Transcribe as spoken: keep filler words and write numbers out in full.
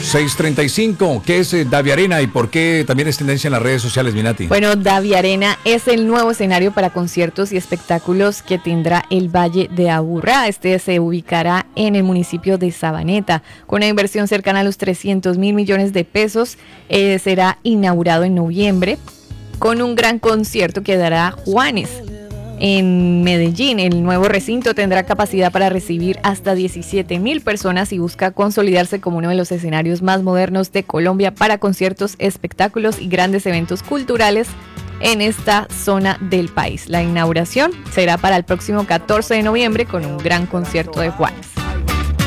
seis treinta y cinco. ¿Qué es eh, Davi Arena y por qué también es tendencia en las redes sociales, Minati? Bueno, Davi Arena es el nuevo escenario para conciertos y espectáculos que tendrá el Valle de Aburrá. Este se ubicará en el municipio de Sabaneta, con una inversión cercana a los trescientos mil millones de pesos. Eh, será inaugurado en noviembre con un gran concierto que dará Juanes en Medellín. El nuevo recinto tendrá capacidad para recibir hasta diecisiete mil personas y busca consolidarse como uno de los escenarios más modernos de Colombia para conciertos, espectáculos y grandes eventos culturales en esta zona del país. La inauguración será para el próximo catorce de noviembre con un gran concierto de Juanes.